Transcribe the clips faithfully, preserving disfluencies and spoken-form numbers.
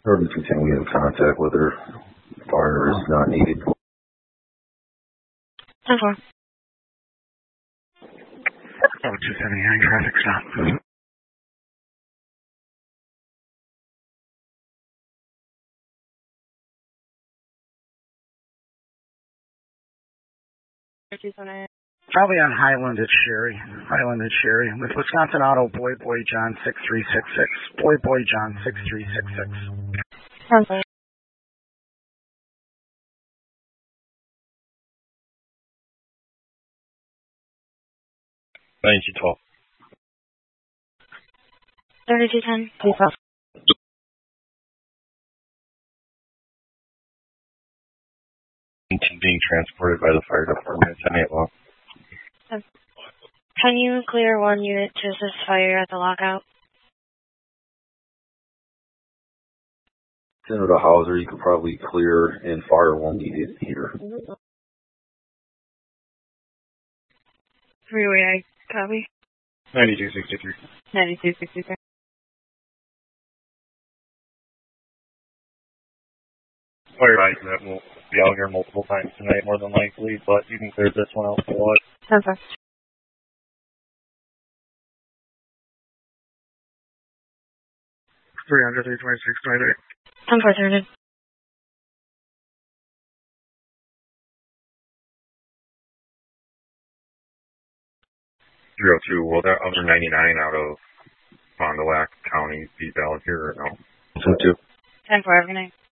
thirty two ten, we have contact with her. Fire is not needed. ten four. Oh, two seventy, hearing traffic stop. Probably on Highland at Sherry. Highland at Sherry. With Wisconsin Auto, Boy Boy John six three six six. Boy Boy John six three six six. ten four. ninety-two twelve. thirty-two ten. Please stop. Being transported by the fire department. ten eight law. Can you clear one unit to assist fire at the lockout? Senator Hauser, you could probably clear, and fire won't need it here. Three-way, I copy. ninety-two sixty-three. ninety-two sixty-three. Fire advised that we'll be out here multiple times tonight, more than likely, but you can clear this one out for what? ten four. three hundred, three twenty-six, twenty-three. ten four, three hundred. three oh two, will that other ninety-nine out of Fond du Lac County be valid here or no? ten two. ten four, every night.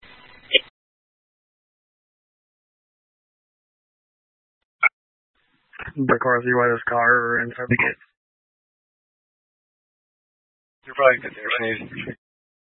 McCarthy, why this car or inside the gate? You're probably good there.